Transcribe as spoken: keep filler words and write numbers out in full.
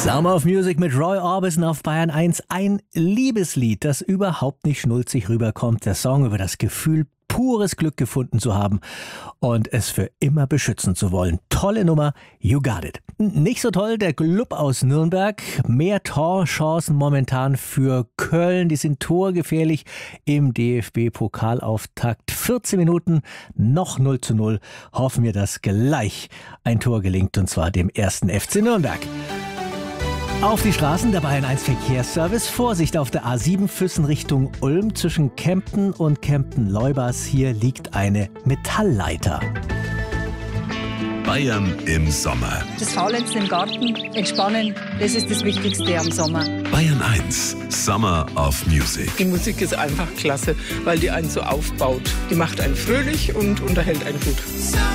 Summer of Music mit Roy Orbison auf Bayern eins. Ein Liebeslied, das überhaupt nicht schnulzig rüberkommt. Der Song über das Gefühl, pures Glück gefunden zu haben und es für immer beschützen zu wollen. Tolle Nummer, You Got It. Nicht so toll der Club aus Nürnberg. Mehr Torchancen momentan für Köln. Die sind torgefährlich im D F B-Pokalauftakt. vierzehn Minuten, noch null zu null. Hoffen wir, dass gleich ein Tor gelingt, und zwar dem ersten F C Nürnberg. Auf die Straßen der Bayern eins Verkehrsservice. Vorsicht auf der A sieben Füssen Richtung Ulm zwischen Kempten und Kempten-Leubers. Hier liegt eine Metallleiter. Bayern im Sommer. Das Faulenzen im Garten, entspannen, das ist das Wichtigste am Sommer. Bayern eins, Summer of Music. Die Musik ist einfach klasse, weil die einen so aufbaut. Die macht einen fröhlich und unterhält einen gut.